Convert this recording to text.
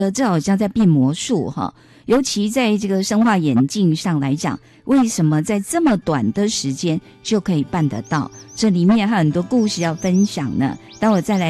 这好像在变魔术哈。尤其在这个生化眼镜上来讲，为什么在这么短的时间就可以办得到？这里面还有很多故事要分享呢。待会再来